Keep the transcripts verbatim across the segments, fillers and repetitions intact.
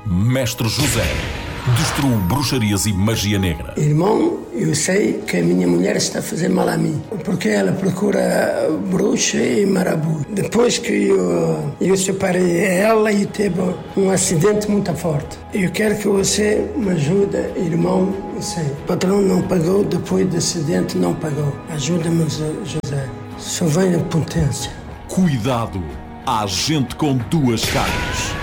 Mestre José destruiu bruxarias e magia negra. Irmão, eu sei que a minha mulher está a fazer mal a mim, porque ela procura bruxa e marabu. Depois que eu, eu separei ela e teve um acidente muito forte. Eu quero que você me ajude, irmão. Sei. O patrão não pagou, depois do acidente não pagou. Ajuda-me, José. Só vem a potência. Cuidado, há gente com duas caras.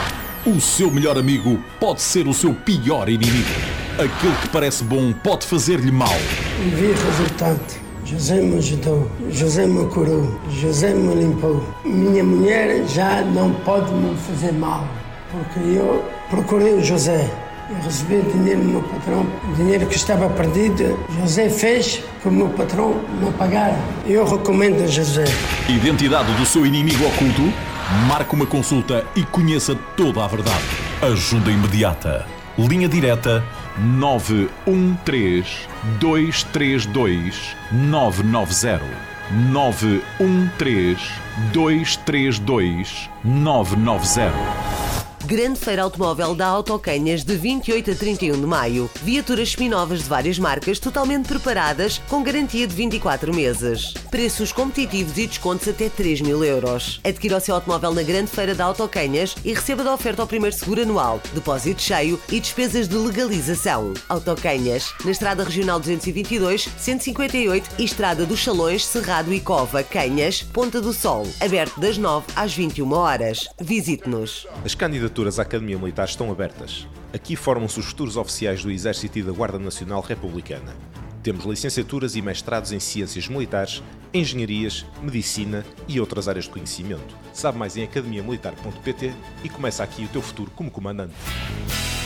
O seu melhor amigo pode ser o seu pior inimigo. Aquele que parece bom pode fazer-lhe mal. E vi o resultado. José me ajudou, José me curou, José me limpou. Minha mulher já não pode me fazer mal, porque eu procurei o José. Eu recebi dinheiro do meu patrão, dinheiro que estava perdido. José fez que o meu patrão não pagara. Eu recomendo a José. Identidade do seu inimigo oculto? Marque uma consulta e conheça toda a verdade. Ajuda imediata. Linha direta nove um três, dois três dois, nove nove zero. nove um três, dois três dois, nove nove zero. Grande Feira Automóvel da Autocanhas de vinte e oito a trinta e um de maio. Viaturas seminovas de várias marcas totalmente preparadas com garantia de vinte e quatro meses. Preços competitivos e descontos até três mil euros. Adquira o seu automóvel na Grande Feira da Autocanhas e receba da oferta ao primeiro seguro anual, depósito cheio e despesas de legalização. Autocanhas, na Estrada Regional duzentos e vinte e dois, cento e cinquenta e oito e Estrada dos Salões, Cerrado e Cova, Canhas, Ponta do Sol. Aberto das nove às vinte e uma horas. Visite-nos. As candidaturas à Academia Militar estão abertas. Aqui formam-se os futuros oficiais do Exército e da Guarda Nacional Republicana. Temos licenciaturas e mestrados em Ciências Militares, Engenharias, Medicina e outras áreas de conhecimento. Sabe mais em academia militar ponto pt e começa aqui o teu futuro como comandante.